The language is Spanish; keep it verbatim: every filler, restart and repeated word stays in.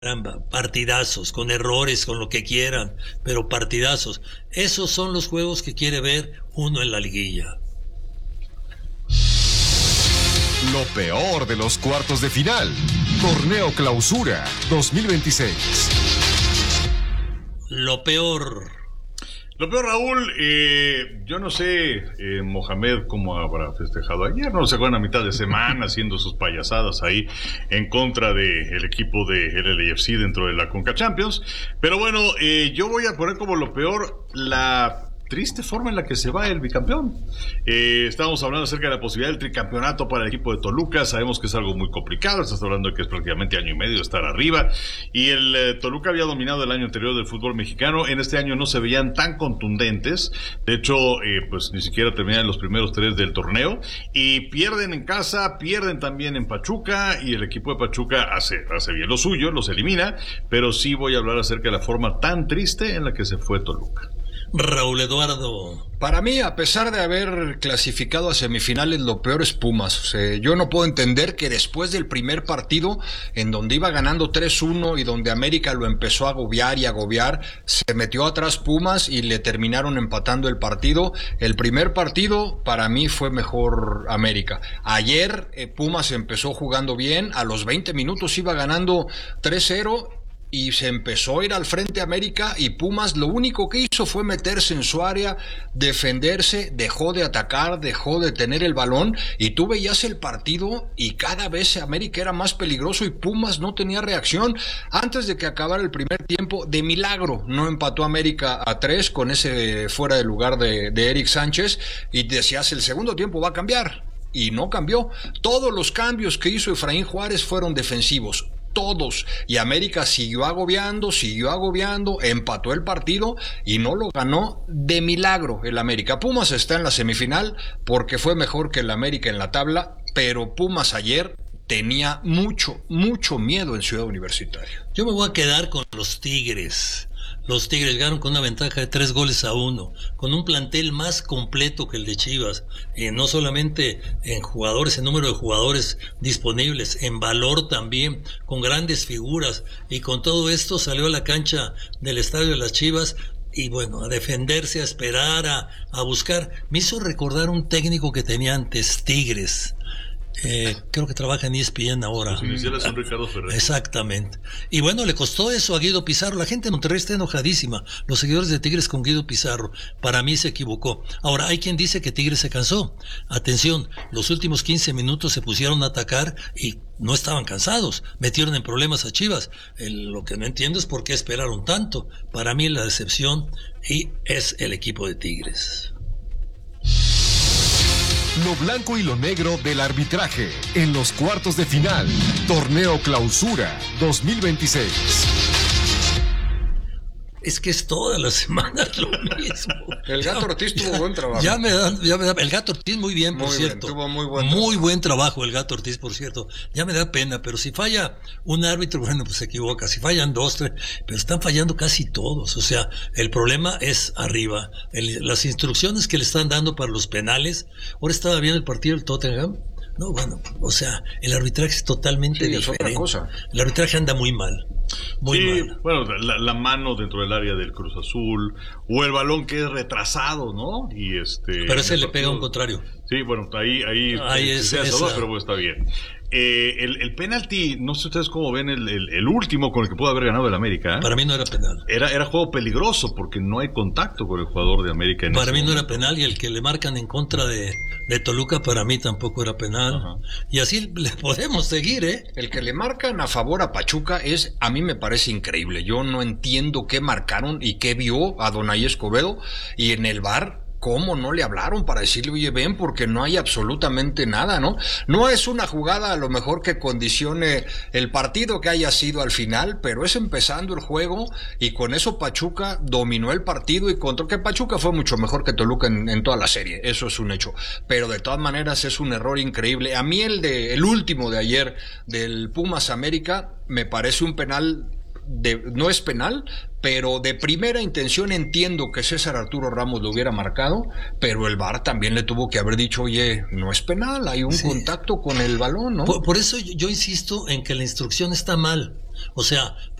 Caramba, partidazos, con errores, con lo que quieran, pero partidazos. Esos son los juegos que quiere ver uno en la liguilla. Lo peor de los cuartos de final. Torneo Clausura dos mil veintiséis. Lo peor. Lo peor, Raúl, eh, yo no sé, eh, Mohamed, cómo habrá festejado ayer, no se fue a mitad de semana haciendo sus payasadas ahí en contra del equipo de L A F C dentro de la Conca Champions, pero bueno, eh, yo voy a poner como lo peor la triste forma en la que se va el bicampeón. Eh, estábamos hablando acerca de la posibilidad del tricampeonato para el equipo de Toluca. Sabemos que es algo muy complicado. Estás hablando de que es prácticamente año y medio de estar arriba. Y el eh, Toluca había dominado el año anterior del fútbol mexicano. En este año no se veían tan contundentes. De hecho, eh, pues ni siquiera terminan los primeros tres del torneo. Y pierden en casa, pierden también en Pachuca. Y el equipo de Pachuca hace, hace bien lo suyo, los elimina. Pero sí voy a hablar acerca de la forma tan triste en la que se fue Toluca. Raúl Eduardo. Para mí, a pesar de haber clasificado a semifinales, lo peor es Pumas. O sea, yo no puedo entender que después del primer partido, en donde iba ganando tres uno y donde América lo empezó a agobiar y agobiar, se metió atrás Pumas y le terminaron empatando el partido. El primer partido, para mí, fue mejor América. Ayer, eh, Pumas empezó jugando bien, a los veinte minutos iba ganando tres cero, y se empezó a ir al frente América, y Pumas lo único que hizo fue meterse en su área, defenderse, dejó de atacar, dejó de tener el balón, y tú veías el partido y cada vez América era más peligroso y Pumas no tenía reacción. Antes de que acabara el primer tiempo, de milagro no empató América a tres con ese fuera de lugar de, de Eric Sánchez, y decías, el segundo tiempo va a cambiar, y no cambió. Todos los cambios que hizo Efraín Juárez fueron defensivos, todos, y América siguió agobiando, siguió agobiando, empató el partido y no lo ganó de milagro el América. Pumas está en la semifinal porque fue mejor que el América en la tabla, pero Pumas ayer tenía mucho, mucho miedo en Ciudad Universitaria. Yo me voy a quedar con los Tigres. Los Tigres ganaron con una ventaja de tres goles a uno, con un plantel más completo que el de Chivas, eh, no solamente en jugadores, en número de jugadores disponibles, en valor también, con grandes figuras, y con todo esto salió a la cancha del estadio de las Chivas, y bueno, a defenderse, a esperar, a, a buscar. Me hizo recordar un técnico que tenía antes Tigres. Eh, creo que trabaja en E S P N ahora. Los iniciales son Ricardo Ferrer. Exactamente. Y bueno, le costó eso a Guido Pizarro. La gente de Monterrey está enojadísima. Los seguidores de Tigres con Guido Pizarro. Para mí se equivocó. Ahora, hay quien dice que Tigres se cansó. Atención, los últimos quince minutos se pusieron a atacar y no estaban cansados. Metieron en problemas a Chivas. El, lo que no entiendo es por qué esperaron tanto. Para mí la decepción y es el equipo de Tigres. Lo blanco y lo negro del arbitraje en los cuartos de final. Torneo Clausura dos mil veintiséis. Es que es todas las semanas lo mismo. El Gato Ortiz tuvo buen trabajo. Ya me da, ya me da, el Gato Ortiz muy bien, por muy cierto. Bien, tuvo muy buen muy trabajo. buen trabajo el Gato Ortiz, por cierto. Ya me da pena, pero si falla un árbitro, bueno, pues se equivoca. Si fallan dos, tres, pero están fallando casi todos. O sea, el problema es arriba. El, las instrucciones que le están dando para los penales. Ahora estaba viendo el partido del Tottenham. No, bueno, o sea, el arbitraje es totalmente sí, diferente. Es otra cosa. El arbitraje anda muy mal. Muy sí, mal. Bueno, la, la mano dentro del área del Cruz Azul, o el balón que es retrasado, ¿no? Y este. Pero ese le pega a un contrario. Sí, bueno, ahí, ahí, ahí es, se hace esa... dos, pero bueno, está bien. Eh, el, el penalti, no sé ustedes cómo ven el, el, el último con el que pudo haber ganado el América. ¿eh? Para mí no era penal. Era, era juego peligroso porque no hay contacto con el jugador de América. En para mí momento. no era penal, y el que le marcan en contra de, de Toluca para mí tampoco era penal. Ajá. Y así le podemos seguir, ¿eh? El que le marcan a favor a Pachuca es, a mí me parece increíble. Yo no entiendo qué marcaron y qué vio a Donay Escobedo, y en el V A R ¿cómo no le hablaron para decirle, oye, ven, porque no hay absolutamente nada, ¿no? No es una jugada a lo mejor que condicione el partido que haya sido al final, pero es empezando el juego, y con eso Pachuca dominó el partido y controló, que Pachuca fue mucho mejor que Toluca en, en toda la serie, eso es un hecho, pero de todas maneras es un error increíble. A mí el de el último de ayer del Pumas América me parece un penal. De, no es penal, pero de primera intención entiendo que César Arturo Ramos lo hubiera marcado, pero el V A R también le tuvo que haber dicho, oye, no es penal, hay un sí. contacto con el balón, ¿no? Por, por eso yo, yo insisto en que la instrucción está mal. O sea,